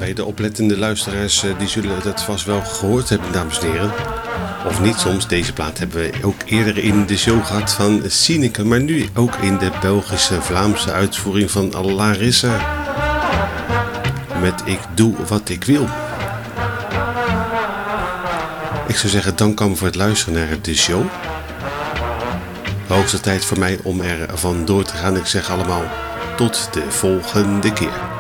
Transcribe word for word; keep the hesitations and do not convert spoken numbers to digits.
erbij. De oplettende luisteraars die zullen dat vast wel gehoord hebben, dames en heren. Of niet soms. Deze plaat hebben we ook eerder in de show gehad van Sineke. Maar nu ook in de Belgische-Vlaamse uitvoering van Larissa. Met Ik doe wat ik wil. Ik zou zeggen, dank allemaal voor het luisteren naar de show. Hoogste tijd voor mij om er vandoor te gaan. Ik zeg allemaal tot de volgende keer.